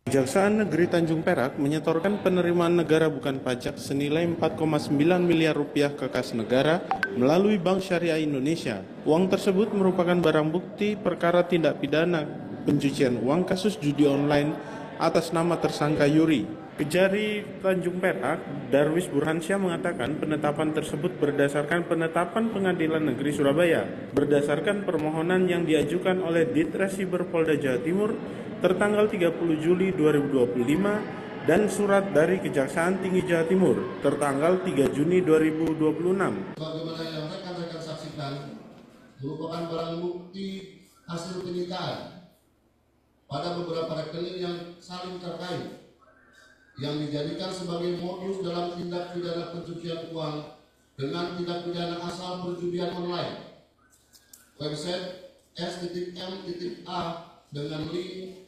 Kejaksaan Negeri Tanjung Perak menyetorkan penerimaan negara bukan pajak senilai 4,9 miliar rupiah ke kas negara melalui Bank Syariah Indonesia. Uang tersebut merupakan barang bukti perkara tindak pidana pencucian uang kasus judi online atas nama tersangka Yuri. Kejari Tanjung Perak, Darwis Burhansyah mengatakan penetapan tersebut berdasarkan penetapan Pengadilan Negeri Surabaya, berdasarkan permohonan yang diajukan oleh Ditresiber Polda Jawa Timur tertanggal 30 Juli 2025 dan surat dari Kejaksaan Tinggi Jawa Timur tertanggal 3 Juni 2026. Bagaimana yang rekan-rekan saksikan merupakan barang bukti hasil penyitaan pada beberapa rekening yang saling terkait yang dijadikan sebagai modus dalam tindak pidana pencucian uang dengan tindak pidana asal perjudian online. Website s.m.a dengan link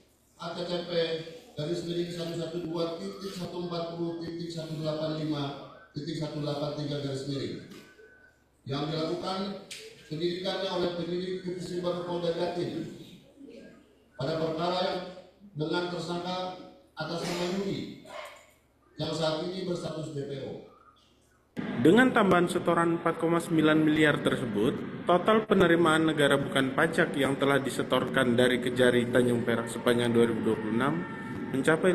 http://140.140.185.183 yang dilakukan penyidikannya oleh penyidik Ditresiber Polda Jatim pada perkara dengan tersangka atas nama Yuri yang saat ini berstatus DPO. Dengan tambahan setoran 4,9 miliar tersebut, total penerimaan negara bukan pajak yang telah disetorkan dari Kejari Tanjung Perak sepanjang 2026 mencapai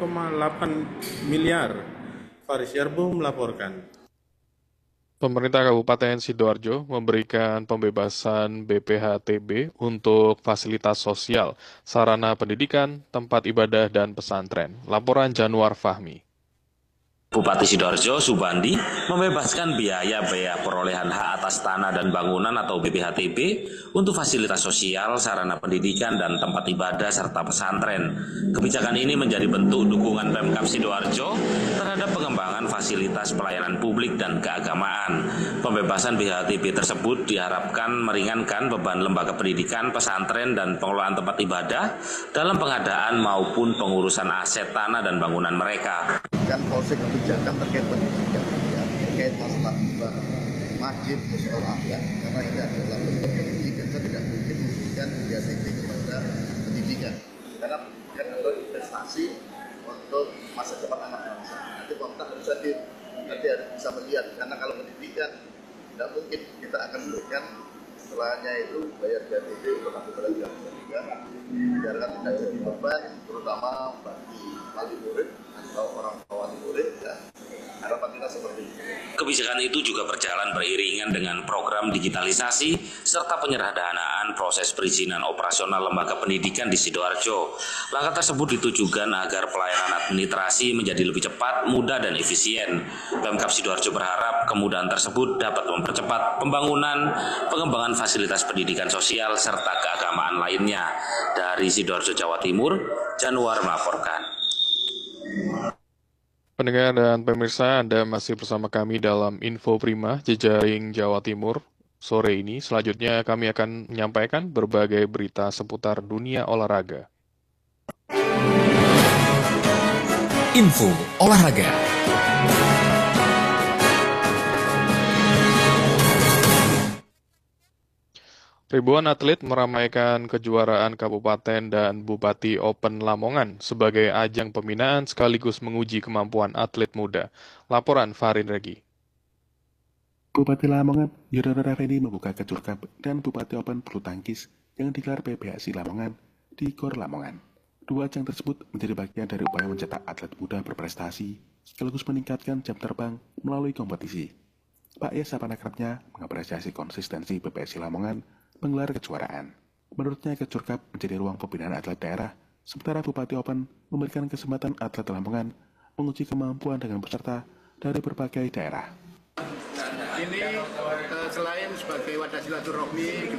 8,8 miliar. Faris Yarbo melaporkan. Pemerintah Kabupaten Sidoarjo memberikan pembebasan BPHTB untuk fasilitas sosial, sarana pendidikan, tempat ibadah, dan pesantren. Laporan Januar Fahmi. Bupati Sidoarjo, Subandi, membebaskan biaya perolehan hak atas tanah dan bangunan atau BPHTB untuk fasilitas sosial, sarana pendidikan, dan tempat ibadah serta pesantren. Kebijakan ini menjadi bentuk dukungan Pemkab Sidoarjo terhadap pengembangan fasilitas pelayanan publik dan keagamaan. Pembebasan BPHTB tersebut diharapkan meringankan beban lembaga pendidikan, pesantren, dan pengelolaan tempat ibadah dalam pengadaan maupun pengurusan aset tanah dan bangunan mereka. Dan polsek kebijakan terkait pendidikan, terkait masalah masjid, musola, karena ini adalah bentuk pendidikan. Saya tidak mungkin memberikan BPHTB kepada pendidikan, karena pendidikan adalah investasi untuk masa depan anak bangsa. Nanti pemerintah harus bisa melihat, karena kalau pendidikan tidak mungkin kita akan memberikan setelahnya itu bayar BPHTB untuk anak belajar juga, biarkan tidak jadi beban, terutama bagi wali murid atau orang tua murid, ya. Harapan kita seperti itu. Kebijakan itu juga berjalan beriringan dengan program digitalisasi serta penyederhanaan proses perizinan operasional lembaga pendidikan di Sidoarjo. Langkah tersebut ditujukan agar pelayanan administrasi menjadi lebih cepat, mudah, dan efisien. Pemkab Sidoarjo berharap kemudahan tersebut dapat mempercepat pembangunan, pengembangan fasilitas pendidikan sosial, serta keagamaan lainnya. Dari Sidoarjo, Jawa Timur, Januar melaporkan. Pendengar dan pemirsa, Anda masih bersama kami dalam Info Prima Jejaring Jawa Timur. Sore ini, selanjutnya kami akan menyampaikan berbagai berita seputar dunia olahraga. Info Olahraga. Ribuan atlet meramaikan kejuaraan Kabupaten dan Bupati Open Lamongan sebagai ajang pembinaan sekaligus menguji kemampuan atlet muda. Laporan Farin Regi. Bupati Lamongan, Yudhoyono Effendi membuka Kejur Cup dan Bupati Open bulu tangkis yang digelar PBSI Lamongan di Gor Lamongan. Dua ajang tersebut menjadi bagian dari upaya mencetak atlet muda berprestasi sekaligus meningkatkan jam terbang melalui kompetisi. Pak Yes Sapanakrabnya mengapresiasi konsistensi PBSI Lamongan menggelar kejuaraan. Menurutnya Kejur Cup menjadi ruang pembinaan atlet daerah, sementara Bupati Open memberikan kesempatan atlet Lamongan menguji kemampuan dengan peserta dari berbagai daerah. Ini selain sebagai wadah silaturahmi